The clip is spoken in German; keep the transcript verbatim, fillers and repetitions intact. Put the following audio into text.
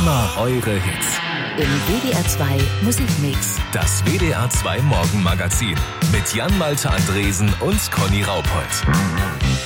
Immer eure Hits. Im W D R zwei Musikmix. Das W D R zwei Morgenmagazin mit Jan Malte Andresen und Conny Raupold.